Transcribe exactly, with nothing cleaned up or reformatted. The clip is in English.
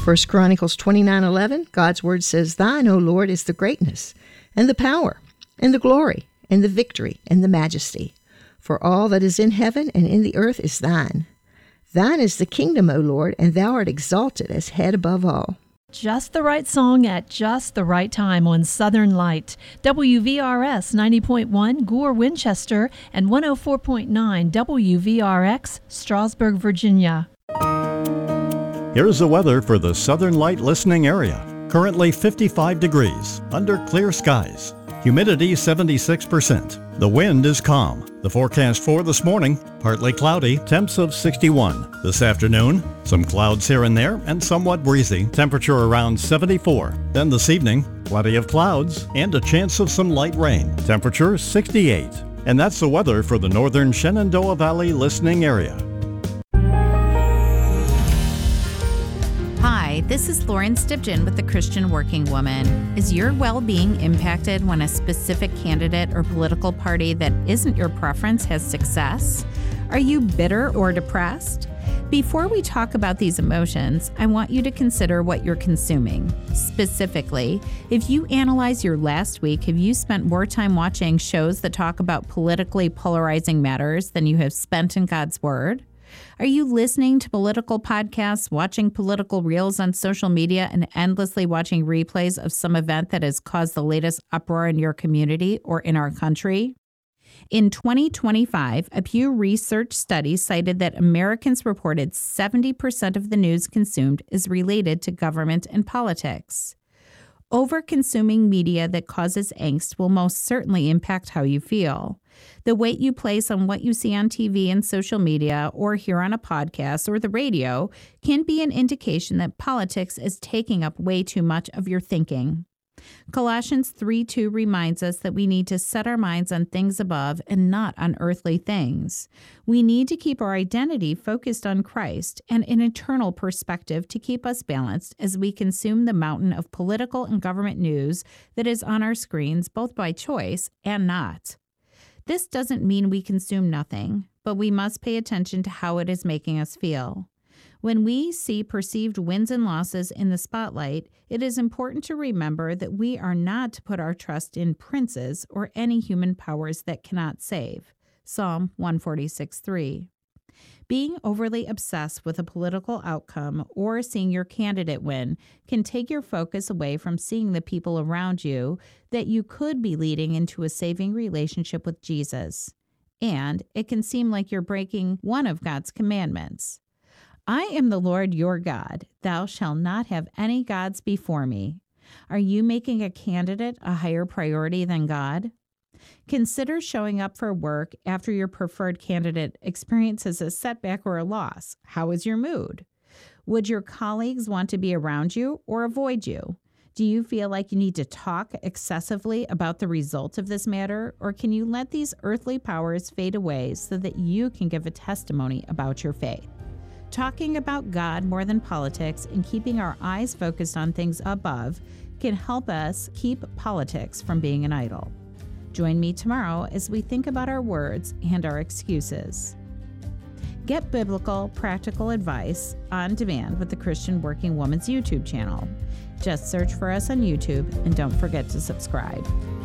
First Chronicles twenty-nine eleven, God's word says, Thine, O Lord, is the greatness, and the power, and the glory, and the victory, and the majesty. For all that is in heaven and in the earth is thine. Thine is the kingdom, O Lord, and thou art exalted as head above all. Just the right song at just the right time on Southern Light. W V R S ninety point one, Gore, Winchester, and one oh four point nine W V R X, Strasburg, Virginia. Here's the weather for the Southern Light listening area. Currently fifty-five degrees, under clear skies. Humidity seventy-six percent. The wind is calm. The forecast for this morning, partly cloudy, temps of sixty-one. This afternoon, some clouds here and there and somewhat breezy, temperature around seventy-four. Then this evening, plenty of clouds and a chance of some light rain, temperature sixty-eight. And that's the weather for the northern Shenandoah Valley listening area. Hi, this is Lauren Stipton with the Christian Working Woman. Is your well-being impacted when a specific candidate or political party that isn't your preference has success? Are you bitter or depressed? Before we talk about these emotions, I want you to consider what you're consuming. Specifically, if you analyze your last week, have you spent more time watching shows that talk about politically polarizing matters than you have spent in God's Word? Are you listening to political podcasts, watching political reels on social media, and endlessly watching replays of some event that has caused the latest uproar in your community or in our country? In twenty twenty-five, a Pew Research study cited that Americans reported seventy percent of the news consumed is related to government and politics. Over-consuming media that causes angst will most certainly impact how you feel. The weight you place on what you see on T V and social media or hear on a podcast or the radio can be an indication that politics is taking up way too much of your thinking. Colossians three two reminds us that we need to set our minds on things above and not on earthly things. We need to keep our identity focused on Christ and an eternal perspective to keep us balanced as we consume the mountain of political and government news that is on our screens both by choice and not. This doesn't mean we consume nothing, but we must pay attention to how it is making us feel. When we see perceived wins and losses in the spotlight, it is important to remember that we are not to put our trust in princes or any human powers that cannot save. Psalm one forty-six three. Being overly obsessed with a political outcome or seeing your candidate win can take your focus away from seeing the people around you that you could be leading into a saving relationship with Jesus. And it can seem like you're breaking one of God's commandments. I am the Lord your God. Thou shalt not have any gods before me. Are you making a candidate a higher priority than God? Consider showing up for work after your preferred candidate experiences a setback or a loss. How is your mood? Would your colleagues want to be around you or avoid you? Do you feel like you need to talk excessively about the result of this matter, or can you let these earthly powers fade away so that you can give a testimony about your faith? Talking about God more than politics and keeping our eyes focused on things above can help us keep politics from being an idol. Join me tomorrow as we think about our words and our excuses. Get biblical, practical advice on demand with the Christian Working Woman's YouTube channel. Just search for us on YouTube and don't forget to subscribe.